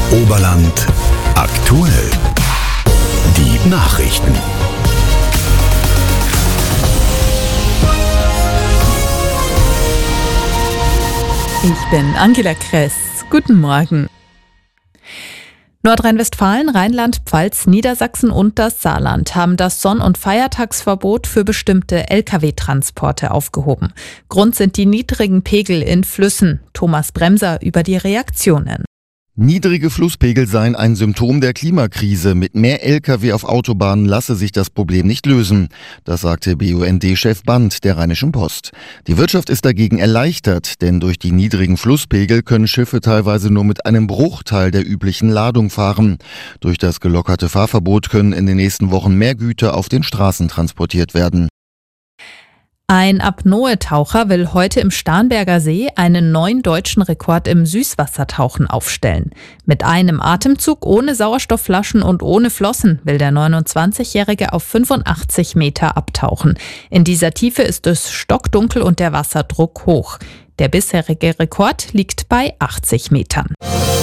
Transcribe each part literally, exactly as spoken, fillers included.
Oberland aktuell. Die Nachrichten. Ich bin Angela Kress. Guten Morgen. Nordrhein-Westfalen, Rheinland-Pfalz, Niedersachsen und das Saarland haben das Sonn- und Feiertagsverbot für bestimmte L K W-Transporte aufgehoben. Grund sind die niedrigen Pegel in Flüssen. Thomas Bremser über die Reaktionen. Niedrige Flusspegel seien ein Symptom der Klimakrise. Mit mehr L K W auf Autobahnen lasse sich das Problem nicht lösen. Das sagte B U N D-Chef Band der Rheinischen Post. Die Wirtschaft ist dagegen erleichtert, denn durch die niedrigen Flusspegel können Schiffe teilweise nur mit einem Bruchteil der üblichen Ladung fahren. Durch das gelockerte Fahrverbot können in den nächsten Wochen mehr Güter auf den Straßen transportiert werden. Ein Apnoe-Taucher will heute im Starnberger See einen neuen deutschen Rekord im Süßwassertauchen aufstellen. Mit einem Atemzug ohne Sauerstoffflaschen und ohne Flossen will der neunundzwanzigjährige auf fünfundachtzig Meter abtauchen. In dieser Tiefe ist es stockdunkel und der Wasserdruck hoch. Der bisherige Rekord liegt bei achtzig Metern.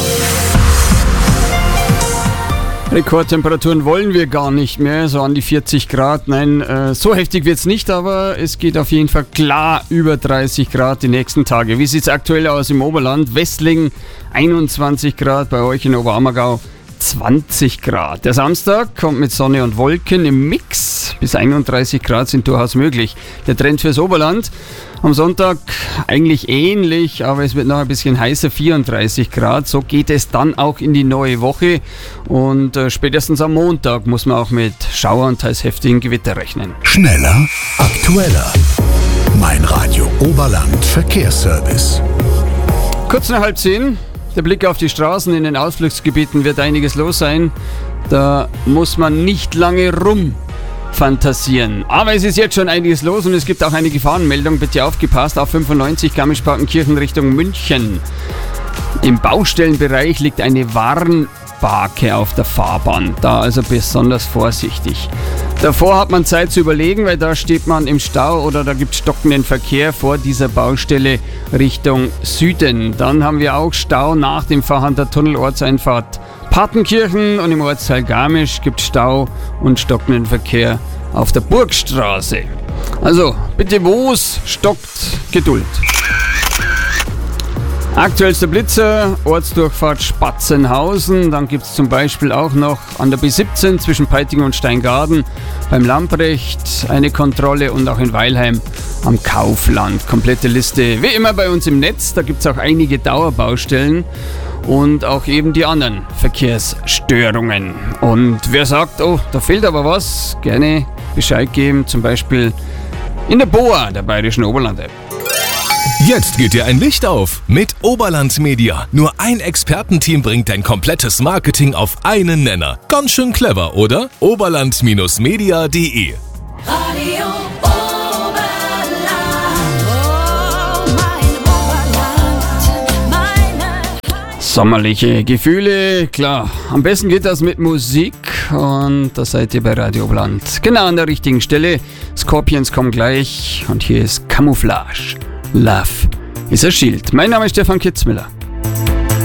Rekordtemperaturen wollen wir gar nicht mehr, so an die vierzig Grad. Nein, äh, so heftig wird's nicht, aber es geht auf jeden Fall klar über dreißig Grad die nächsten Tage. Wie sieht's aktuell aus im Oberland? Westlingen einundzwanzig Grad, bei euch in Oberammergau zwanzig Grad. Der Samstag kommt mit Sonne und Wolken im Mix. Bis einunddreißig Grad sind durchaus möglich. Der Trend fürs Oberland. Am Sonntag eigentlich ähnlich, aber es wird noch ein bisschen heißer, vierunddreißig Grad. So geht es dann auch in die neue Woche. Und äh, spätestens am Montag muss man auch mit Schauer und teils heftigen Gewitter rechnen. Schneller, aktueller. Mein Radio Oberland Verkehrsservice. Kurz nach halb zehn. Der Blick auf die Straßen in den Ausflugsgebieten wird einiges los sein. Da muss man nicht lange rumfantasieren. Aber es ist jetzt schon einiges los und es gibt auch eine Gefahrenmeldung. Bitte aufgepasst, auf fünfundneunzig Garmisch-Partenkirchen Richtung München. Im Baustellenbereich liegt eine Warnbarke auf der Fahrbahn. Da also besonders vorsichtig. Davor hat man Zeit zu überlegen, weil da steht man im Stau oder da gibt es stockenden Verkehr vor dieser Baustelle Richtung Süden. Dann haben wir auch Stau nach dem Fahrhander Tunnel-Ortseinfahrt Partenkirchen und im Ortsteil Garmisch gibt es Stau und stockenden Verkehr auf der Burgstraße. Also bitte, wo es stockt, Geduld. Aktuellster Blitzer, Ortsdurchfahrt Spatzenhausen. Dann gibt es zum Beispiel auch noch an der B siebzehn zwischen Peiting und Steingaden beim Lamprecht eine Kontrolle und auch in Weilheim am Kaufland. Komplette Liste wie immer bei uns im Netz. Da gibt es auch einige Dauerbaustellen und auch eben die anderen Verkehrsstörungen. Und wer sagt, oh, da fehlt aber was, gerne Bescheid geben, zum Beispiel in der B O A, der Bayerischen Oberland-App. Jetzt geht dir ein Licht auf mit Oberland Media. Nur ein Expertenteam bringt dein komplettes Marketing auf einen Nenner. Ganz schön clever, oder? oberland Media punkt de Radio Oberland, oh, mein Oberland, meine Sommerliche Gefühle, klar. Am besten geht das mit Musik und da seid ihr bei Radio Oberland. Genau an der richtigen Stelle. Scorpions kommen gleich und hier ist Camouflage. Love is a Shield. Mein Name ist Stefan Kitzmüller.